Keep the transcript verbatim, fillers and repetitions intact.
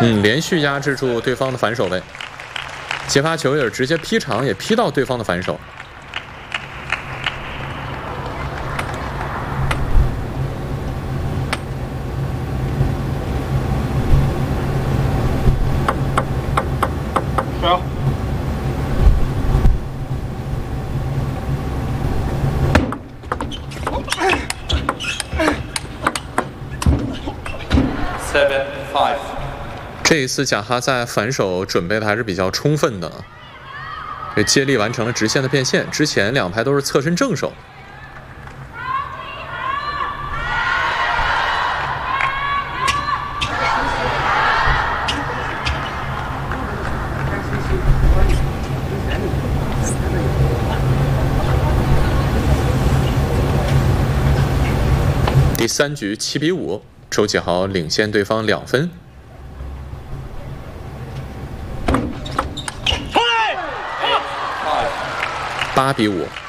嗯，连续压制住对方的反手位，接发球也是直接劈长，也劈到对方的反手。 手。 Seven five。 这一次贾哈在反手准备的还是比较充分的，这接力完成了直线的变线。之前两拍都是侧身正手。第三局七比五，周启豪领先对方两分。八比五。